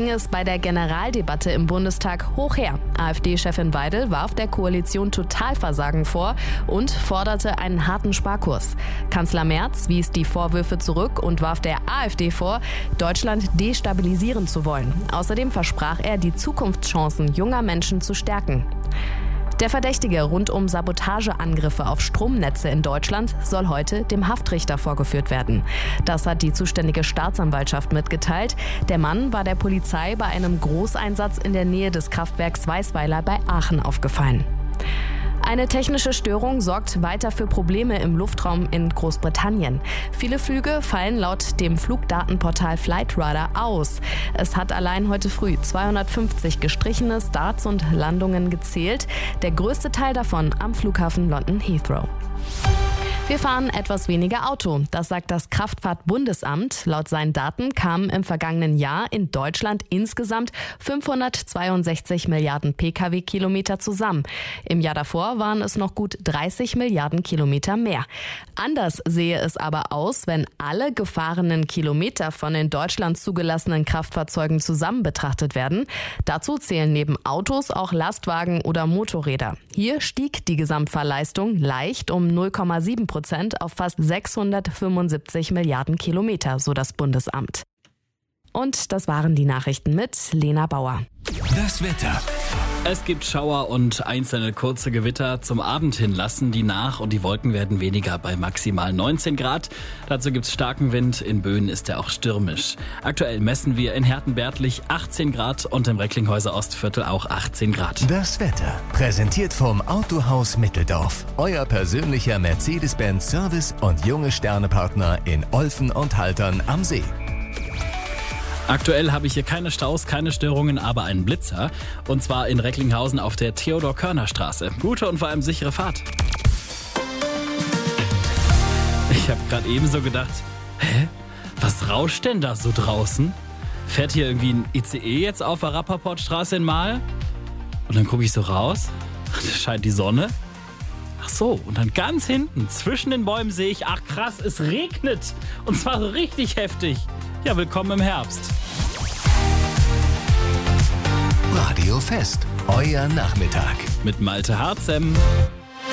ging es bei der Generaldebatte im Bundestag hoch her. AfD-Chefin Weidel warf der Koalition Totalversagen vor und forderte einen harten Sparkurs. Kanzler Merz wies die Vorwürfe zurück und warf der AfD vor, Deutschland destabilisieren zu wollen. Außerdem versprach er, die Zukunftschancen junger Menschen zu stärken. Der Verdächtige rund um Sabotageangriffe auf Stromnetze in Deutschland soll heute dem Haftrichter vorgeführt werden. Das hat die zuständige Staatsanwaltschaft mitgeteilt. Der Mann war der Polizei bei einem Großeinsatz in der Nähe des Kraftwerks Weißweiler bei Aachen aufgefallen. Eine technische Störung sorgt weiter für Probleme im Luftraum in Großbritannien. Viele Flüge fallen laut dem Flugdatenportal Flightradar aus. Es hat allein heute früh 250 gestrichene Starts und Landungen gezählt. Der größte Teil davon am Flughafen London Heathrow. Wir fahren etwas weniger Auto, das sagt das Kraftfahrtbundesamt. Laut seinen Daten kamen im vergangenen Jahr in Deutschland insgesamt 562 Milliarden Pkw-Kilometer zusammen. Im Jahr davor waren es noch gut 30 Milliarden Kilometer mehr. Anders sehe es aber aus, wenn alle gefahrenen Kilometer von in Deutschland zugelassenen Kraftfahrzeugen zusammen betrachtet werden. Dazu zählen neben Autos auch Lastwagen oder Motorräder. Hier stieg die Gesamtfahrleistung leicht um 0,7% auf fast 675 Milliarden Kilometer, so das Bundesamt. Und das waren die Nachrichten mit Lena Bauer. Das Wetter. Es gibt Schauer und einzelne kurze Gewitter. Zum Abend hin lassen die nach und die Wolken werden weniger bei maximal 19 Grad. Dazu gibt es starken Wind. In Böen ist er auch stürmisch. Aktuell messen wir in Hertenbertlich 18 Grad und im Recklinghäuser Ostviertel auch 18 Grad. Das Wetter. Präsentiert vom Autohaus Mitteldorf. Euer persönlicher Mercedes-Benz Service und junge Sternepartner in Olfen und Haltern am See. Aktuell habe ich hier keine Staus, keine Störungen, aber einen Blitzer. Und zwar in Recklinghausen auf der Theodor-Körner-Straße. Gute und vor allem sichere Fahrt. Ich habe gerade eben so gedacht, was rauscht denn da so draußen? Fährt hier irgendwie ein ICE jetzt auf der Rappaportstraße in Mahl? Und dann gucke ich so raus, da scheint die Sonne. Ach so, und dann ganz hinten, zwischen den Bäumen sehe ich, ach krass, es regnet. Und zwar so richtig heftig. Ja, willkommen im Herbst. Radio Fest, euer Nachmittag. Mit Malte Harzem.